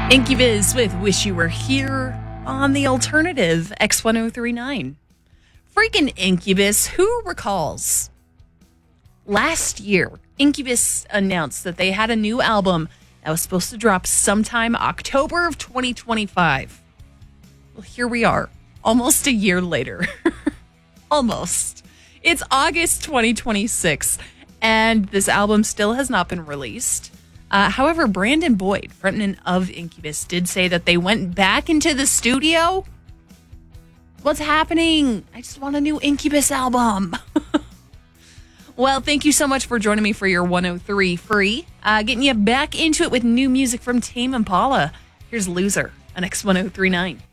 Incubus with Wish You Were Here on the alternative X1039. Freaking Incubus, who recalls? Last year, Incubus announced that they had a new album that was supposed to drop sometime October of 2025. Well, here we are, almost a year later. Almost. It's August 2026, and this album still has not been released. However, Brandon Boyd, frontman of Incubus, did say that they went back into the studio. What's happening? I just want a new Incubus album. Well, thank you so much for joining me for your 103 free. Getting you back into it with new music from Tame Impala. Here's Loser on X1039.